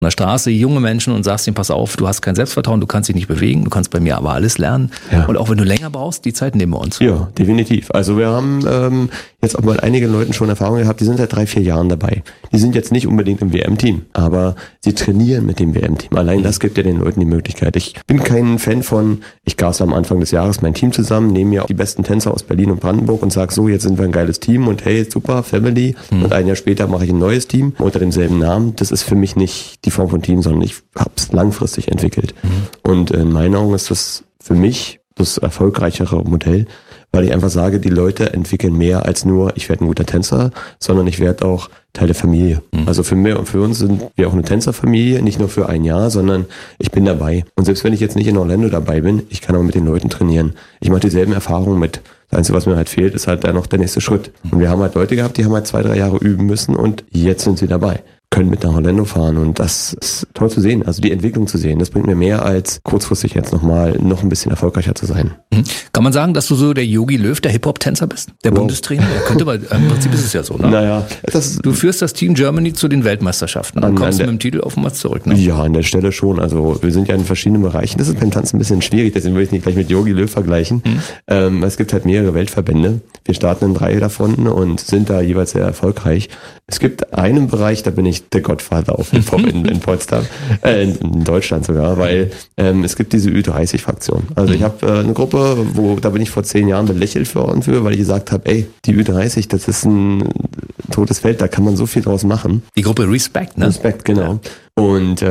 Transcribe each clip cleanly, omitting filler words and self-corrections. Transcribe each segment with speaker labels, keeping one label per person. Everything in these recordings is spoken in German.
Speaker 1: der Straße junge Menschen und sagst ihnen, pass auf, du hast kein Selbstvertrauen, du kannst dich nicht bewegen, du kannst bei mir aber alles lernen. Ja. Und auch wenn du länger brauchst, die Zeit nehmen wir uns.
Speaker 2: Ja, definitiv. Also wir haben jetzt auch mal einigen Leuten schon Erfahrung gehabt, die sind seit 3-4 Jahren dabei. Die sind jetzt nicht unbedingt im WM-Team, aber sie trainieren mit dem WM-Team. Allein das gibt ja den Leuten die Möglichkeit. Ich bin kein Fan von, ich gasse am Anfang des Jahres mein Team zusammen, nehme mir die besten Tänzer aus Berlin und Brandenburg und sage so, jetzt sind wir ein geiles Team und hey, super, Family. Und ein Jahr später mache ich ein neues Team unter demselben Namen. Das ist für mich nicht die Form von Team, sondern ich habe es langfristig entwickelt. Und in meinen Augen ist das für mich das erfolgreichere Modell, weil ich einfach sage, die Leute entwickeln mehr als nur, ich werde ein guter Tänzer, sondern ich werde auch Teil der Familie. Also für uns sind wir auch eine Tänzerfamilie, nicht nur für ein Jahr, sondern ich bin dabei. Und selbst wenn ich jetzt nicht in Orlando dabei bin, ich kann auch mit den Leuten trainieren. Ich mache dieselben Erfahrungen mit. Das Einzige, was mir halt fehlt, ist halt dann noch der nächste Schritt. Und wir haben halt Leute gehabt, die haben halt 2-3 Jahre üben müssen und jetzt sind sie dabei. Können mit nach Orlando fahren und das ist toll zu sehen, also die Entwicklung zu sehen. Das bringt mir mehr als kurzfristig jetzt noch ein bisschen erfolgreicher zu sein.
Speaker 1: Kann man sagen, dass du so der Jogi Löw, der Hip-Hop-Tänzer bist? Der Bundestrainer? Ja, könnte man, im Prinzip ist es ja so, ne?
Speaker 2: Naja.
Speaker 1: Du führst das Team Germany zu den Weltmeisterschaften und kommst mit dem Titel offenbar zurück, ne?
Speaker 2: Ja, an der Stelle schon. Also wir sind ja in verschiedenen Bereichen. Das ist beim Tanzen ein bisschen schwierig, deswegen will ich nicht gleich mit Jogi Löw vergleichen. Es gibt halt mehrere Weltverbände. Wir starten in 3 davon und sind da jeweils sehr erfolgreich. Es gibt einen Bereich, da bin ich der Gottvater auf Hip-Hop in Potsdam, in Deutschland sogar, weil es gibt diese Ü30-Fraktion. Also ich habe eine Gruppe, da bin ich vor 10 Jahren belächelt worden für, weil ich gesagt habe, ey, die Ü30, das ist ein totes Feld, da kann man so viel draus machen.
Speaker 1: Die Gruppe Respect, ne?
Speaker 2: Respect, genau. Und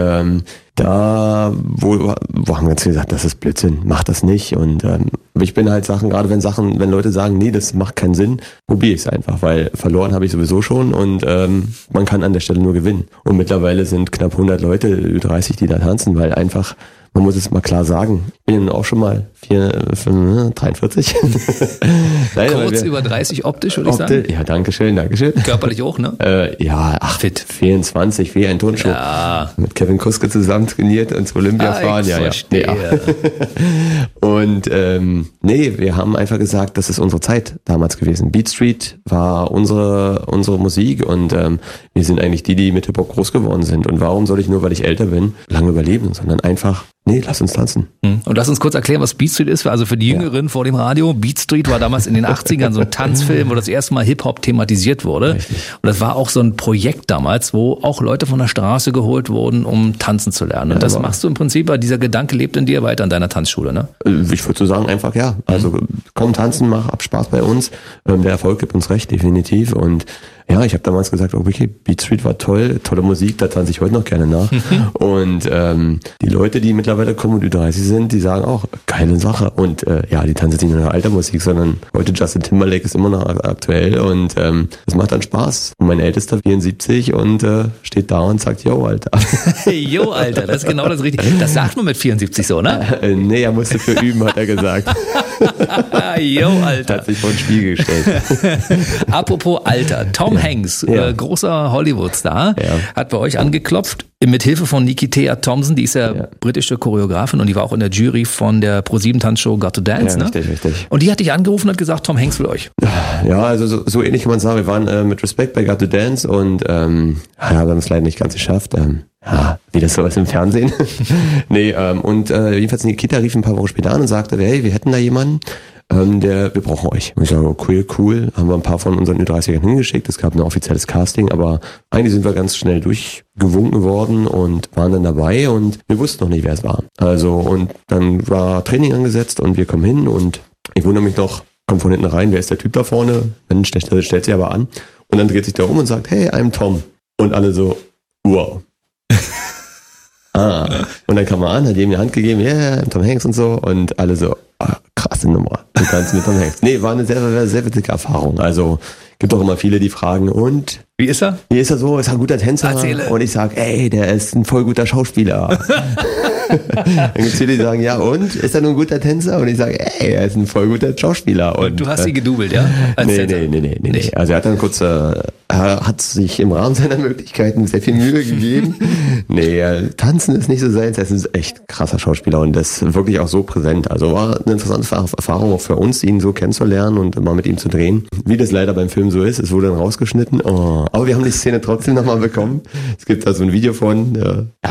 Speaker 2: da wo haben wir jetzt gesagt, das ist Blödsinn, mach das nicht. Und ich bin halt gerade wenn Leute sagen, nee, das macht keinen Sinn, probiere ich es einfach, weil verloren habe ich sowieso schon und man kann an der Stelle nur gewinnen. Und mittlerweile sind knapp 100 Leute, Ü30, die da tanzen, weil einfach, man muss es mal klar sagen, ich bin auch schon mal 43.
Speaker 1: Nein, kurz über 30 optisch, würde ich sagen.
Speaker 2: Ja, dankeschön.
Speaker 1: Körperlich auch, ne?
Speaker 2: Fit. 24, wie ein Turnschuh.
Speaker 1: Ja.
Speaker 2: Mit Kevin Kuske zusammen trainiert und zu Olympia fahren. Ja. Und wir haben einfach gesagt, das ist unsere Zeit damals gewesen. Beat Street war unsere Musik und wir sind eigentlich die mit Hip-Hop groß geworden sind. Und warum soll ich nur, weil ich älter bin, lange überleben, sondern einfach, nee, lass uns tanzen.
Speaker 1: Und lass uns kurz erklären, was Beat Street ist. Also für die Jüngeren vor dem Radio, Beat Street war damals in den 80ern so ein Tanzfilm, wo das erste Mal Hip-Hop thematisiert wurde. Richtig. Und das war auch so ein Projekt damals, wo auch Leute von der Straße geholt wurden, um tanzen zu lernen. Und das machst du im Prinzip, dieser Gedanke lebt in dir weiter an deiner Tanzschule, ne?
Speaker 2: Ich würde so sagen, einfach ja. Also komm tanzen, hab Spaß bei uns. Der Erfolg gibt uns recht, definitiv. Und ja, ich habe damals gesagt, okay, Beat Street war toll, tolle Musik, da tanze ich heute noch gerne nach. Und die Leute, die mittlerweile kommen und Ü30 sind, die sagen auch, geile Sache. Und die tanzen nicht nur nach alter Musik, sondern heute Justin Timberlake ist immer noch aktuell und das macht dann Spaß. Und mein Ältester 74 und steht da und sagt, yo, Alter.
Speaker 1: Yo, Alter, das ist genau das Richtige. Das sagt man mit 74 so, ne?
Speaker 2: Nee, er musste für üben, hat er gesagt.
Speaker 1: Yo, Alter.
Speaker 2: Hat sich vor den Spiegel gestellt.
Speaker 1: Apropos Alter, Tom Hanks, großer Hollywood-Star, hat bei euch angeklopft, mit Hilfe von Nikita Thompson, die ist ja britische Choreografin und die war auch in der Jury von der Pro7-Tanzshow Got to Dance, ne?
Speaker 2: Richtig.
Speaker 1: Und die hat dich angerufen und hat gesagt, Tom Hanks will euch.
Speaker 2: Ja, also so ähnlich kann man sagen, wir waren mit Respect bei Got to Dance und haben es leider nicht ganz geschafft. Wie das so ist im Fernsehen. Jedenfalls Nikita rief ein paar Wochen später an und sagte, hey, wir hätten da jemanden, wir brauchen euch. Und ich sage, cool. Haben wir ein paar von unseren Ü30ern hingeschickt. Es gab ein offizielles Casting, aber eigentlich sind wir ganz schnell durchgewunken worden und waren dann dabei und wir wussten noch nicht, wer es war. Also, und dann war Training angesetzt und wir kommen hin und ich wundere mich noch, kommt von hinten rein, wer ist der Typ da vorne? Dann stellt sich aber an und dann dreht sich der um und sagt, hey, I'm Tom. Und alle so, wow. Und dann kam er an, hat jedem die Hand gegeben, Tom Hanks und so und alle so, krasse Nummer, du kannst mit Tom Hanks. Nee, war eine sehr, sehr witzige Erfahrung. Also gibt auch immer viele, die fragen, und?
Speaker 1: Wie ist er?
Speaker 2: Wie ist er so? Ist er ein guter Tänzer?
Speaker 1: Erzähle.
Speaker 2: Und ich sag, ey, der ist ein voll guter Schauspieler. Dann gibt es viele, die sagen, ja und? Ist er nur ein guter Tänzer? Und ich sage, ey, er ist ein voll guter Schauspieler.
Speaker 1: Und du hast ihn gedoubelt, ja?
Speaker 2: Nee. Also er hat dann kurz Er hat sich im Rahmen seiner Möglichkeiten sehr viel Mühe gegeben. Nee, tanzen ist nicht so sein. Er ist echt krasser Schauspieler und das ist wirklich auch so präsent. Also war eine interessante Erfahrung auch für uns, ihn so kennenzulernen und mal mit ihm zu drehen. Wie das leider beim Film so ist, es wurde dann rausgeschnitten. Oh. Aber wir haben die Szene trotzdem nochmal bekommen. Es gibt da so ein Video von,